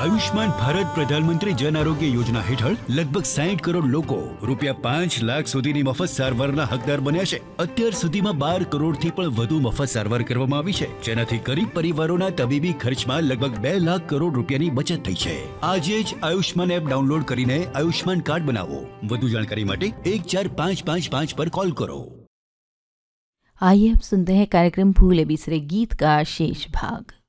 આયુષ્માન ભારત પ્રધાનમંત્રી જન આરોગ્ય યોજના હેઠળ લગભગ 60 કરોડ લોકો રૂપિયા 5 લાખ સુધીની મફત સારવારના હકદાર બન્યા છે. અત્યાર સુધીમાં 12 કરોડથી પણ વધુ મફત સારવાર કરવામાં આવી છે, જેનાથી ગરીબ પરિવારોના તબીબી ખર્ચમાં લગભગ 2 લાખ કરોડ રૂપિયાની બચત થઈ છે. આજે જ આયુષ્માન એપ ડાઉનલોડ કરીને આયુષ્માન કાર્ડ બનાવો. વધુ જાણકારી માટે 14555 पर कॉल करो. आइए अब सुनते हैं कार्यक्रम भूले बिसरे गीत का शेष भाग.